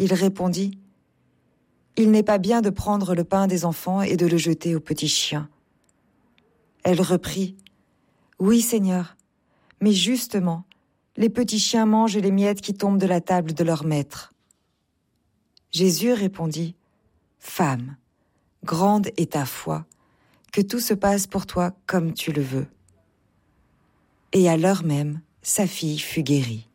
Il répondit, « Il n'est pas bien de prendre le pain des enfants et de le jeter aux petits chiens. » Elle reprit, « Oui, Seigneur, mais justement, les petits chiens mangent les miettes qui tombent de la table de leur maître. » Jésus répondit, « Femme, grande est ta foi, que tout se passe pour toi comme tu le veux. » Et à l'heure même, sa fille fut guérie.